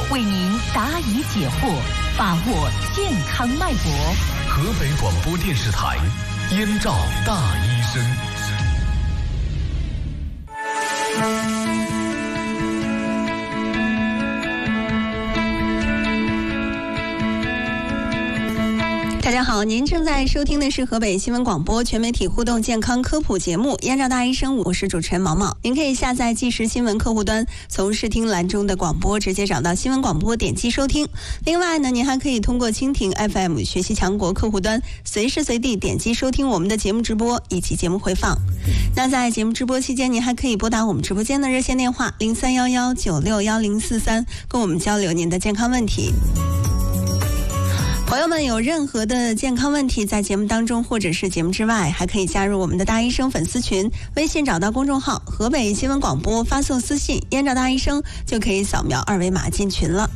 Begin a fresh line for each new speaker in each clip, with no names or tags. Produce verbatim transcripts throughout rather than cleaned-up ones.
为您答疑解惑，把握健康脉搏。
河北广播电视台燕赵大医生。
大家好，您正在收听的是河北新闻广播全媒体互动健康科普节目《燕赵大医生》，我是主持人毛毛。您可以下载即时新闻客户端，从视听栏中的广播直接找到新闻广播，点击收听。另外呢，您还可以通过蜻蜓 F M 学习强国客户端，随时随地点击收听我们的节目直播以及节目回放。那在节目直播期间，您还可以拨打我们直播间的热线电话零三幺幺九六幺零四三，跟我们交流您的健康问题。朋友们有任何的健康问题，在节目当中或者是节目之外，还可以加入我们的大医生粉丝群，微信找到公众号河北新闻广播，发送私信燕赵大医生，就可以扫描二维码进群了。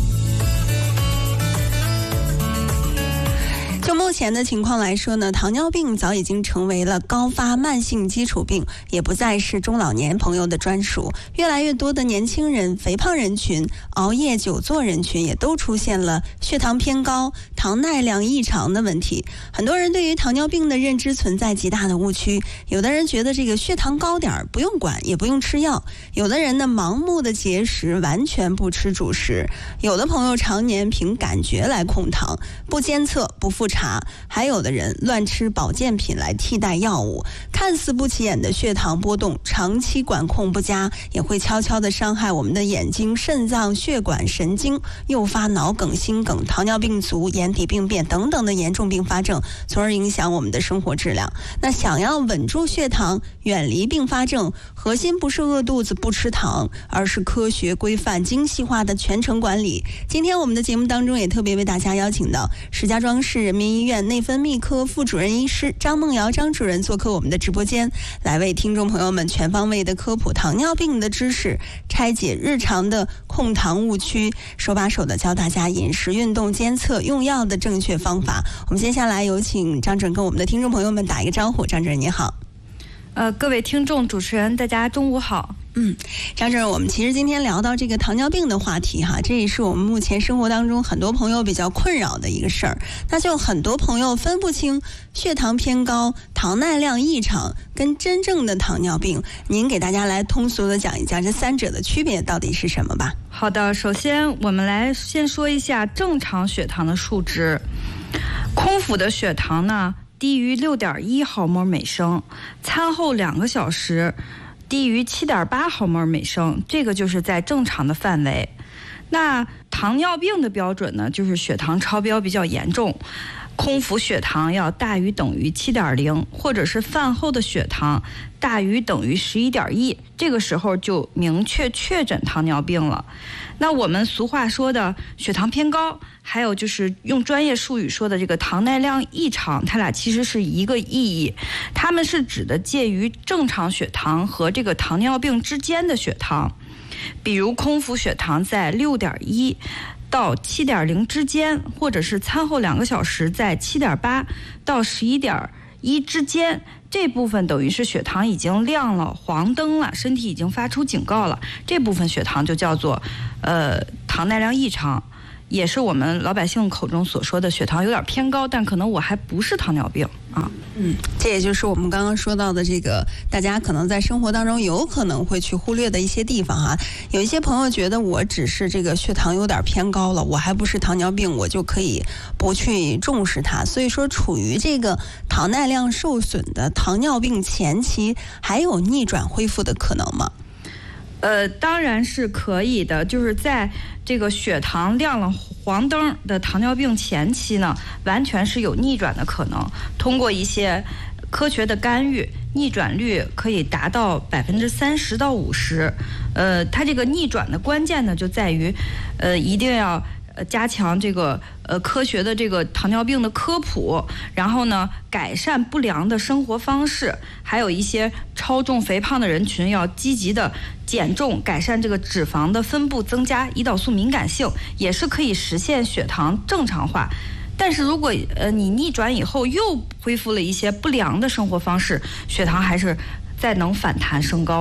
就目前的情况来说呢，糖尿病早已经成为了高发慢性基础病，也不再是中老年朋友的专属。越来越多的年轻人、肥胖人群、熬夜久坐人群也都出现了血糖偏高、糖耐量异常的问题。很多人对于糖尿病的认知存在极大的误区，有的人觉得这个血糖高点不用管，也不用吃药；有的人呢盲目的节食，完全不吃主食；有的朋友常年凭感觉来控糖，不监测不复查。还有的人乱吃保健品来替代药物，看似不起眼的血糖波动，长期管控不佳，也会悄悄地伤害我们的眼睛、肾脏、血管、神经，诱发脑梗、心梗、糖尿病足、眼底病变等等的严重并发症，从而影响我们的生活质量。那想要稳住血糖，远离并发症，核心不是饿肚子不吃糖，而是科学规范精细化的全程管理。今天我们的节目当中也特别为大家邀请到石家庄市人民医院内分泌科副主任医师张梦瑶张主任做客我们的直播间，来为听众朋友们全方位的科普糖尿病的知识，拆解日常的控糖误区，手把手的教大家饮食、运动、监测、用药的正确方法。我们接下来有请张主任跟我们的听众朋友们打一个招呼。张主任你好。
呃，各位听众、主持人，大家中午好。
嗯，张主任，我们其实今天聊到这个糖尿病的话题哈，这也是我们目前生活当中很多朋友比较困扰的一个事儿。那就很多朋友分不清血糖偏高、糖耐量异常跟真正的糖尿病，您给大家来通俗的讲一讲这三者的区别到底是什么吧。
好的，首先我们来先说一下正常血糖的数值。空腹的血糖呢低于 六点一毫摩尔每升，餐后两个小时低于 七点八毫摩尔每升，这个就是在正常的范围。那糖尿病的标准呢，就是血糖超标比较严重，空腹血糖要大于等于 七点零， 或者是饭后的血糖大于等于 十一点一， 这个时候就明确确诊糖尿病了。那我们俗话说的血糖偏高，还有就是用专业术语说的这个糖耐量异常，它俩其实是一个意义，它们是指的介于正常血糖和这个糖尿病之间的血糖。比如空腹血糖在 六点一到 七点零 之间，或者是餐后两个小时在 七点八到 十一点一 之间，这部分等于是血糖已经亮了黄灯了，身体已经发出警告了，这部分血糖就叫做呃糖耐量异常，也是我们老百姓口中所说的血糖有点偏高，但可能我还不是糖尿病啊。
嗯，这也就是我们刚刚说到的这个，大家可能在生活当中有可能会去忽略的一些地方哈。有一些朋友觉得我只是这个血糖有点偏高了，我还不是糖尿病，我就可以不去重视它。所以说，处于这个糖耐量受损的糖尿病前期，还有逆转恢复的可能吗？
呃，当然是可以的，就是在这个血糖亮了黄灯的糖尿病前期呢，完全是有逆转的可能。通过一些科学的干预，逆转率可以达到百分之三十到五十。呃，它这个逆转的关键呢，就在于，呃，一定要呃加强这个呃科学的这个糖尿病的科普，然后呢改善不良的生活方式，还有一些超重肥胖的人群要积极的减重，改善这个脂肪的分布，增加胰岛素敏感性，也是可以实现血糖正常化。但是如果呃你逆转以后又恢复了一些不良的生活方式，血糖还是再能反弹升高的。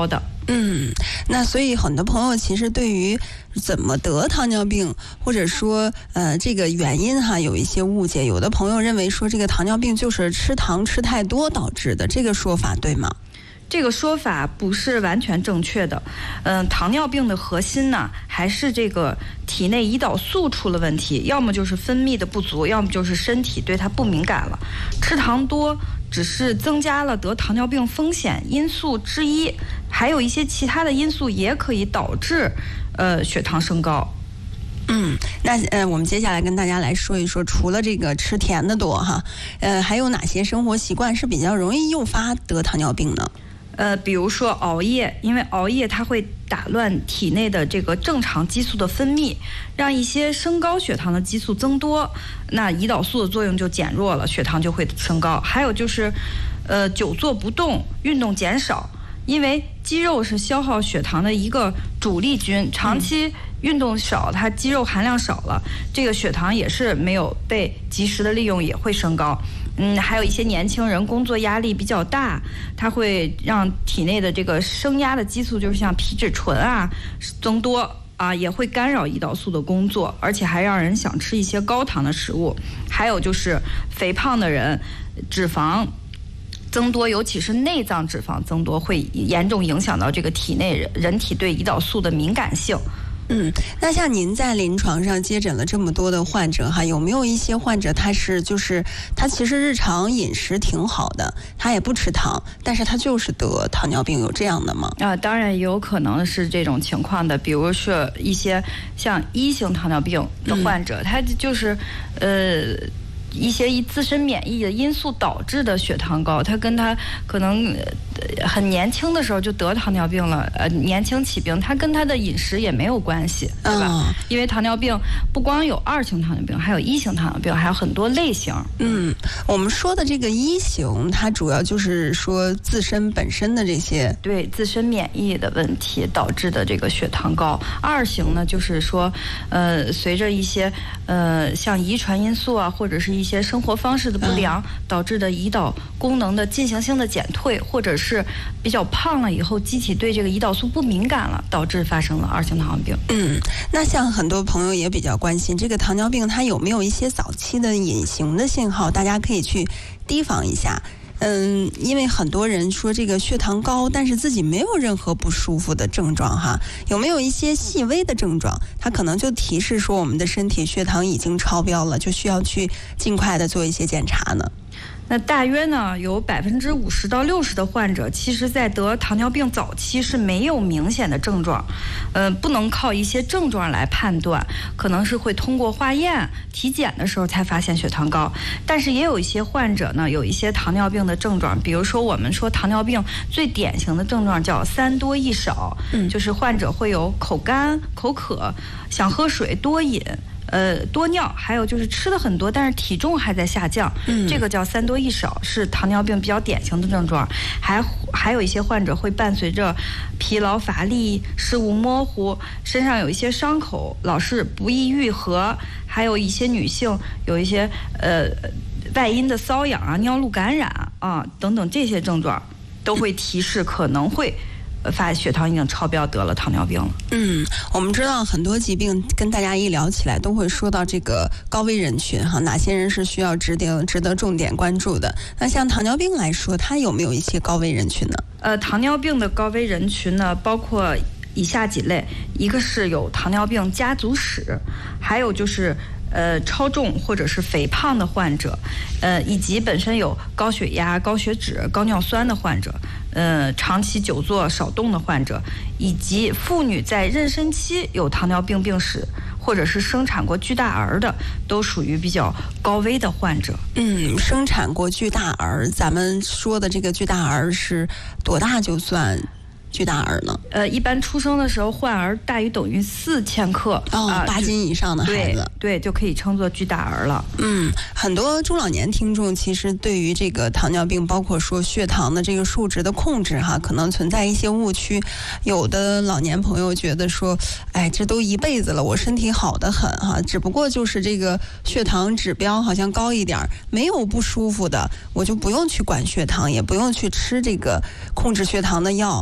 嗯，那所以很多朋友其实对于怎么得糖尿病，或者说呃这个原因哈，有一些误解。有的朋友认为说这个糖尿病就是吃糖吃太多导致的，这个说法对吗？
这个说法不是完全正确的。嗯、呃，糖尿病的核心呢，还是这个体内胰岛素出了问题，要么就是分泌的不足，要么就是身体对它不敏感了。吃糖多只是增加了得糖尿病风险因素之一，还有一些其他的因素也可以导致呃血糖升高。
嗯，那呃，我们接下来跟大家来说一说，除了这个吃甜的多哈，呃，还有哪些生活习惯是比较容易诱发得糖尿病呢？
呃，比如说熬夜，因为熬夜它会打乱体内的这个正常激素的分泌，让一些升高血糖的激素增多，那胰岛素的作用就减弱了，血糖就会升高。还有就是，呃，久坐不动，运动减少，因为肌肉是消耗血糖的一个主力军，长期运动少，它肌肉含量少了，这个血糖也是没有被及时的利用，也会升高。嗯，还有一些年轻人工作压力比较大，它会让体内的这个升压的激素，就是像皮质醇啊增多啊，也会干扰胰岛素的工作，而且还让人想吃一些高糖的食物。还有就是肥胖的人，脂肪增多，尤其是内脏脂肪增多，会严重影响到这个体内人人体对胰岛素的敏感性。
嗯，那像您在临床上接诊了这么多的患者哈，有没有一些患者他是就是他其实日常饮食挺好的，他也不吃糖，但是他就是得糖尿病，有这样的吗？
啊，当然也有可能是这种情况的，比如说一些像一型糖尿病的患者，嗯、他就是呃。一些以自身免疫的因素导致的血糖高，他跟他可能很年轻的时候就得糖尿病了，呃，年轻起病，他跟他的饮食也没有关系，对吧？哦、因为糖尿病不光有二型糖尿病，还有一型糖尿病，还有很多类型。
嗯，我们说的这个一型，它主要就是说自身本身的这些，
对自身免疫的问题导致的这个血糖高。二型呢，就是说，呃，随着一些呃像遗传因素啊，或者是一一些生活方式的不良导致的胰岛功能的进行性的减退，或者是比较胖了以后机体对这个胰岛素不敏感了，导致发生了二型糖尿病。
嗯，那像很多朋友也比较关心这个糖尿病它有没有一些早期的隐形的信号，大家可以去提防一下。嗯，因为很多人说这个血糖高，但是自己没有任何不舒服的症状哈，有没有一些细微的症状，它可能就提示说我们的身体血糖已经超标了，就需要去尽快的做一些检查呢？
那大约呢，有百分之五十到六十的患者，其实在得糖尿病早期是没有明显的症状，呃，不能靠一些症状来判断，可能是会通过化验、体检的时候才发现血糖高。但是也有一些患者呢，有一些糖尿病的症状，比如说我们说糖尿病最典型的症状叫三多一少，嗯，就是患者会有口干、口渴、想喝水、多饮。呃，多尿，还有就是吃的很多，但是体重还在下降，嗯，这个叫三多一少，是糖尿病比较典型的症状。还还有一些患者会伴随着疲劳、乏力、视物模糊，身上有一些伤口，老是不易愈合，还有一些女性有一些呃外阴的瘙痒啊、尿路感染啊等等这些症状，都会提示可能会。发血糖已经超标，得了糖尿病了。
嗯，我们知道很多疾病跟大家一聊起来都会说到这个高危人群哈，哪些人是需要值得值得重点关注的？那像糖尿病来说，它有没有一些高危人群呢？
呃，糖尿病的高危人群呢，包括以下几类，一个是有糖尿病家族史，还有就是呃超重或者是肥胖的患者，呃以及本身有高血压、高血脂、高尿酸的患者。呃，长期久坐少动的患者，以及妇女在妊娠期有糖尿病病史，或者是生产过巨大儿的，都属于比较高危的患者。
嗯，生产过巨大儿，咱们说的这个巨大儿是多大就算巨大儿呢？
呃，一般出生的时候患儿大于等于四千克，
哦，八、呃、斤以上的孩子，
对，对，就可以称作巨大儿了。
嗯，很多中老年听众其实对于这个糖尿病，包括说血糖的这个数值的控制哈，可能存在一些误区。有的老年朋友觉得说，哎，这都一辈子了，我身体好得很哈，只不过就是这个血糖指标好像高一点，没有不舒服的，我就不用去管血糖，也不用去吃这个控制血糖的药。嗯。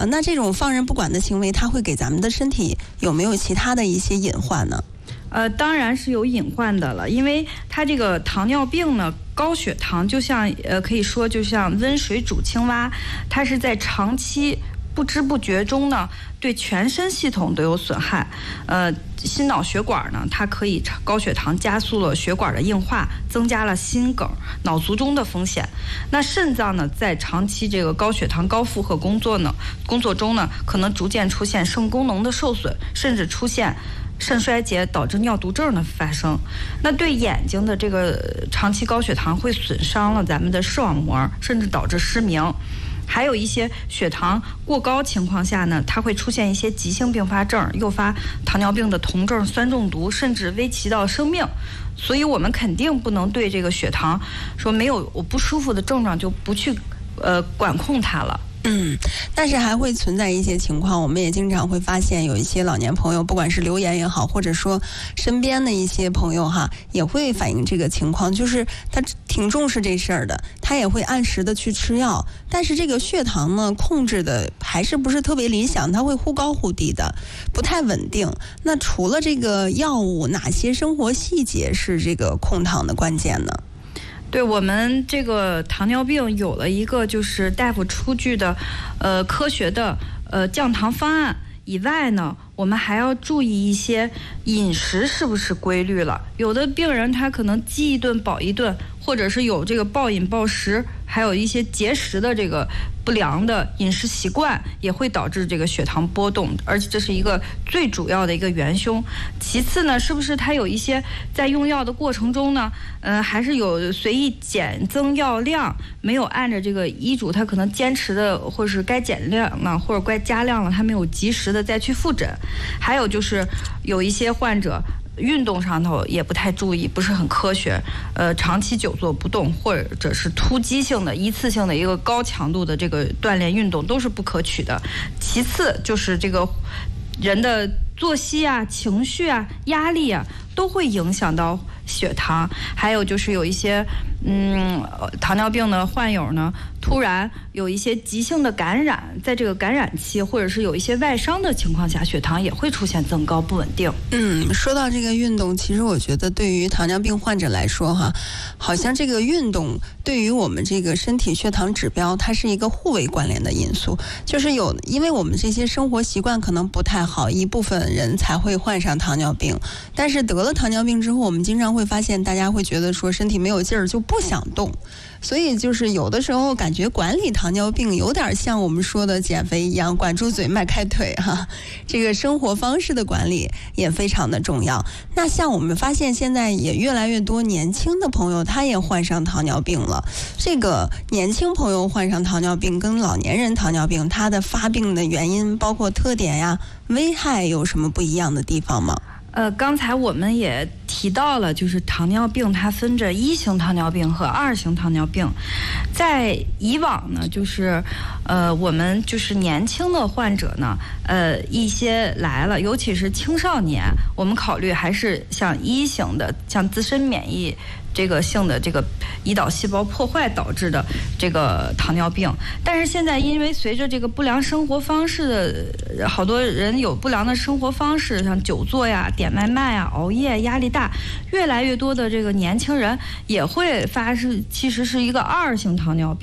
那这种放任不管的行为，它会给咱们的身体有没有其他的一些隐患呢？
呃，当然是有隐患的了，因为它这个糖尿病呢，高血糖就像呃，可以说就像温水煮青蛙，它是在长期不知不觉中呢，对全身系统都有损害。呃，心脑血管呢，它可以高血糖加速了血管的硬化，增加了心梗、脑卒中的风险。那肾脏呢，在长期这个高血糖、高负荷工作呢工作中呢，可能逐渐出现肾功能的受损，甚至出现肾衰竭，导致尿毒症的发生。那对眼睛的这个长期高血糖会损伤了咱们的视网膜，甚至导致失明。还有一些血糖过高情况下呢，它会出现一些急性并发症，诱发糖尿病的酮症酸中毒，甚至危及到生命。所以我们肯定不能对这个血糖说没有我不舒服的症状就不去呃管控它了。
嗯，但是还会存在一些情况，我们也经常会发现有一些老年朋友，不管是留言也好，或者说身边的一些朋友哈，也会反映这个情况，就是他挺重视这事儿的，他也会按时的去吃药，但是这个血糖呢控制的还是不是特别理想，它会忽高忽低的，不太稳定。那除了这个药物，哪些生活细节是这个控糖的关键呢？
对，我们这个糖尿病有了一个就是大夫出具的呃科学的呃降糖方案以外呢，我们还要注意一些饮食是不是规律了。有的病人他可能饥一顿饱一顿，或者是有这个暴饮暴食，还有一些节食的这个不良的饮食习惯，也会导致这个血糖波动，而且这是一个最主要的一个元凶。其次呢，是不是他有一些在用药的过程中呢，呃，还是有随意减增药量，没有按照这个医嘱，他可能坚持的，或是该减量了，或者该加量了，他没有及时的再去复诊。还有就是有一些患者运动上头也不太注意，不是很科学，呃，长期久坐不动，或者是突击性的、一次性的一个高强度的这个锻炼运动都是不可取的。其次就是这个人的作息啊、情绪啊、压力啊，都会影响到血糖。还有就是有一些嗯糖尿病的患友呢，突然有一些急性的感染，在这个感染期或者是有一些外伤的情况下，血糖也会出现增高不稳定。
嗯，说到这个运动，其实我觉得对于糖尿病患者来说哈，好像这个运动对于我们这个身体血糖指标，它是一个互为关联的因素。就是有，因为我们这些生活习惯可能不太好，一部分人才会患上糖尿病。但是得了糖尿病之后，我们经常会发现，大家会觉得说身体没有劲儿，就不想动。所以就是有的时候感觉管理糖尿病有点像我们说的减肥一样，管住嘴迈开腿哈。这个生活方式的管理也非常的重要。那像我们发现现在也越来越多年轻的朋友他也患上糖尿病了。这个年轻朋友患上糖尿病跟老年人糖尿病，它的发病的原因包括特点呀、危害有什么不一样的地方吗？
呃，刚才我们也提到了，就是糖尿病它分着一型糖尿病和二型糖尿病。在以往呢，就是呃，我们就是年轻的患者呢，呃，一些来了，尤其是青少年，我们考虑还是像一型的，像自身免疫这个性的这个胰岛细胞破坏导致的这个糖尿病。但是现在因为随着这个不良生活方式的，好多人有不良的生活方式，像久坐呀、点外卖呀、熬夜、压力大，越来越多的这个年轻人也会发生，其实是一个二型糖尿病。